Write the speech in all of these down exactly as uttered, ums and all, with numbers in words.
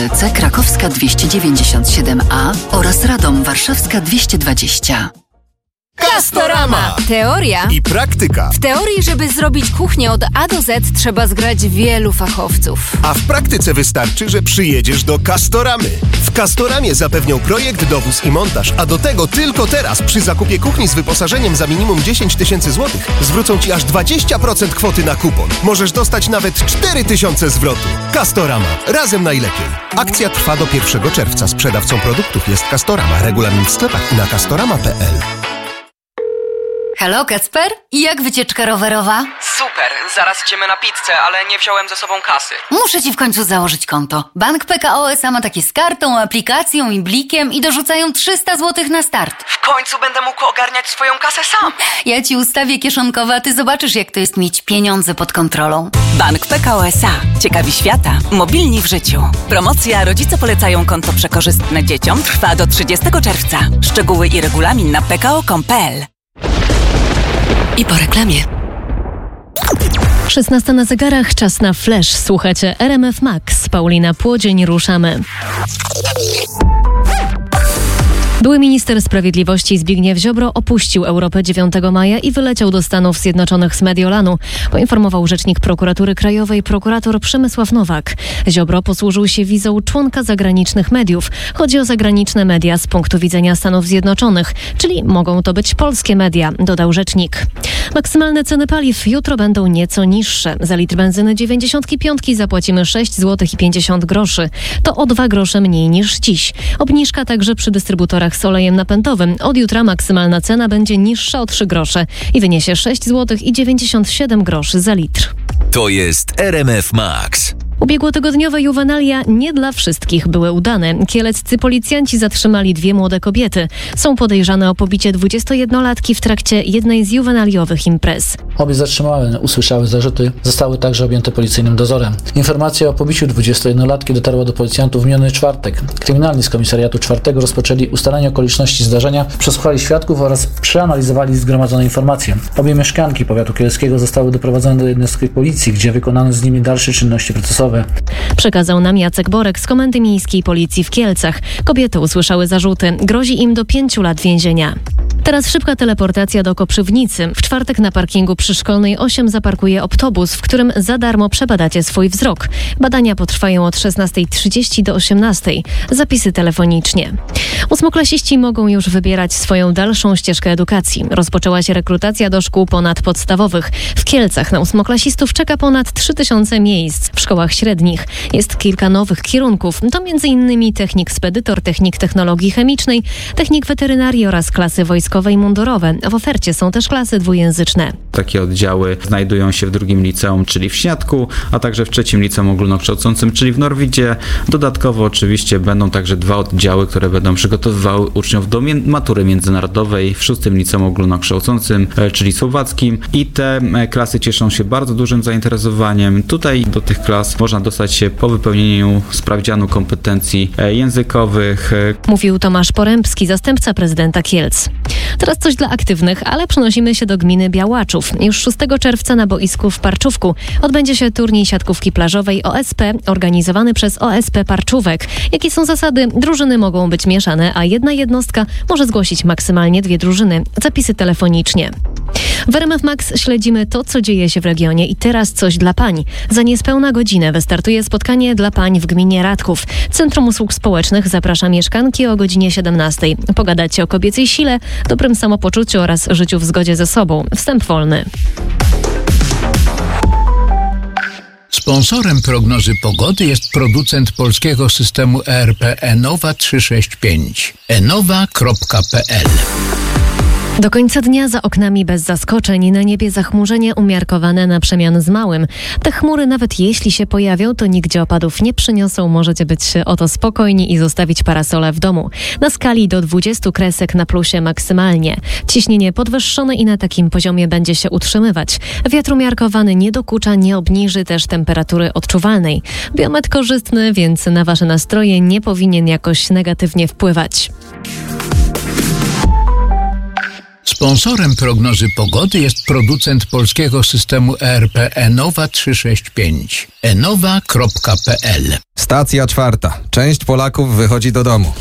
D C Krakowska dwieście dziewięćdziesiąt siedem A oraz Radom Warszawska dwieście dwadzieścia. Castorama! Teoria I praktyka. W teorii, żeby zrobić kuchnię od A do Z, trzeba zgrać wielu fachowców. A w praktyce wystarczy, że przyjedziesz do Castoramy. W Castoramie zapewnią projekt, dowóz i montaż, a do tego tylko teraz przy zakupie kuchni z wyposażeniem za minimum dziesięć tysięcy złotych zwrócą Ci aż dwadzieścia procent kwoty na kupon. Możesz dostać nawet cztery tysiące zwrotu. Castorama. Razem najlepiej. Akcja trwa do pierwszego czerwca. Sprzedawcą produktów jest Castorama. Regulamin w sklepach i na castorama kropka p l. Halo, Kacper? I jak wycieczka rowerowa? Super, zaraz idziemy na pizzę, ale nie wziąłem ze sobą kasy. Muszę ci w końcu założyć konto. Bank P K O S A ma takie z kartą, aplikacją i blikiem i dorzucają trzysta złotych na start. W końcu będę mógł ogarniać swoją kasę sam. Ja ci ustawię kieszonkowe, a ty zobaczysz, jak to jest mieć pieniądze pod kontrolą. Bank P K O S A. Ciekawi świata. Mobilni w życiu. Promocja Rodzice polecają konto przekorzystne dzieciom trwa do trzydziestego czerwca. Szczegóły i regulamin na p k o kropka com kropka p l. I po reklamie. szesnasta na zegarach, czas na flash. Słuchacie R M F Max. Paulina Płodzień, ruszamy. Były minister sprawiedliwości Zbigniew Ziobro opuścił Europę dziewiątego maja i wyleciał do Stanów Zjednoczonych z Mediolanu, poinformował rzecznik Prokuratury Krajowej prokurator Przemysław Nowak. Ziobro posłużył się wizą członka zagranicznych mediów. Chodzi o zagraniczne media z punktu widzenia Stanów Zjednoczonych, czyli mogą to być polskie media, dodał rzecznik. Maksymalne ceny paliw jutro będą nieco niższe. Za litr benzyny dziewięćdziesiątki piątki zapłacimy sześć złotych i pięćdziesiąt groszy. To o dwa grosze mniej niż dziś. Obniżka także przy dystrybutorach z olejem napędowym. Od jutra maksymalna cena będzie niższa o trzy grosze i wyniesie sześć złotych i dziewięćdziesiąt siedem groszy za litr. To jest R M F Max. Ubiegłotygodniowe juwenalia nie dla wszystkich były udane. Kieleccy policjanci zatrzymali dwie młode kobiety. Są podejrzane o pobicie dwudziestojednolatki w trakcie jednej z juwenaliowych imprez. Obie zatrzymane usłyszały zarzuty, zostały także objęte policyjnym dozorem. Informacja o pobiciu dwudziestojednolatki dotarła do policjantów w miniony czwartek. Kryminalni z komisariatu czwartego rozpoczęli ustalanie okoliczności zdarzenia, przesłuchali świadków oraz przeanalizowali zgromadzone informacje. Obie mieszkanki powiatu kieleckiego zostały doprowadzone do jednostki policji, gdzie wykonano z nimi dalsze czynności procesowe. Przekazał nam Jacek Borek z Komendy Miejskiej Policji w Kielcach. Kobiety usłyszały zarzuty. Grozi im do pięciu lat więzienia. Teraz szybka teleportacja do Koprzywnicy. W czwartek na parkingu przy Szkolnej osiem zaparkuje autobus, w którym za darmo przebadacie swój wzrok. Badania potrwają od szesnastej trzydzieści do osiemnastej. Zapisy telefonicznie. Ósmoklasiści mogą już wybierać swoją dalszą ścieżkę edukacji. Rozpoczęła się rekrutacja do szkół ponadpodstawowych. W Kielcach na ósmoklasistów czeka ponad trzy tysiące miejsc. W szkołach średnich jest kilka nowych kierunków. To między innymi technik spedytor, technik technologii chemicznej, technik weterynarii oraz klasy wojskowe i mundurowe. W ofercie są też klasy dwujęzyczne. Takie oddziały znajdują się w drugim liceum, czyli w Śniadku, a także w trzecim liceum ogólnokształcącym, czyli w Norwidzie. Dodatkowo oczywiście będą także dwa oddziały, które będą przygotowywały uczniów do matury międzynarodowej w szóstym liceum ogólnokształcącym, czyli słowackim, i te klasy cieszą się bardzo dużym zainteresowaniem. Tutaj do tych klas można dostać się po wypełnieniu sprawdzianu kompetencji językowych. Mówił Tomasz Porębski, zastępca prezydenta Kielc. Teraz coś dla aktywnych, ale przenosimy się do gminy Białaczów. Już szóstego czerwca na boisku w Parczówku odbędzie się turniej siatkówki plażowej O S P organizowany przez O S P Parczówek. Jakie są zasady? Drużyny mogą być mieszane, a jedna jednostka może zgłosić maksymalnie dwie drużyny. Zapisy telefonicznie. W R M F Max śledzimy to, co dzieje się w regionie i teraz coś dla pań. Za niespełna godzinę wystartuje spotkanie dla pań w gminie Radków. Centrum Usług Społecznych zaprasza mieszkanki o godzinie siedemnastej. Pogadacie o kobiecej sile, dobrym samopoczuciu oraz życiu w zgodzie ze sobą. Wstęp wolny. Sponsorem prognozy pogody jest producent polskiego systemu E R P Enowa trzysta sześćdziesiąt pięć. enowa kropka p l. Do końca dnia za oknami bez zaskoczeń, na niebie zachmurzenie umiarkowane na przemian z małym. Te chmury, nawet jeśli się pojawią, to nigdzie opadów nie przyniosą. Możecie być o to spokojni i zostawić parasole w domu. Na skali do dwudziestu kresek na plusie maksymalnie. Ciśnienie podwyższone i na takim poziomie będzie się utrzymywać. Wiatr umiarkowany nie dokucza, nie obniży też temperatury odczuwalnej. Biometr korzystny, więc na wasze nastroje nie powinien jakoś negatywnie wpływać. Sponsorem prognozy pogody jest producent polskiego systemu E R P Enowa trzysta sześćdziesiąt pięć. enowa kropka p l. Stacja czwarta. Część Polaków wychodzi do domu.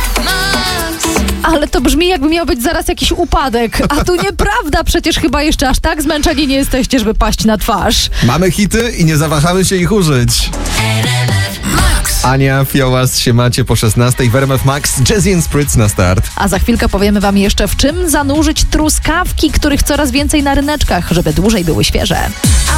Ale to brzmi, jakby miał być zaraz jakiś upadek. A tu nieprawda, przecież chyba jeszcze aż tak zmęczeni nie jesteście, żeby paść na twarz. Mamy hity i nie zawahamy się ich użyć. Ania, Fiołas się macie po szesnastej w R M F Max, Jazzy and Spritz na start. A za chwilkę powiemy wam jeszcze, w czym zanurzyć truskawki, których coraz więcej na ryneczkach, żeby dłużej były świeże.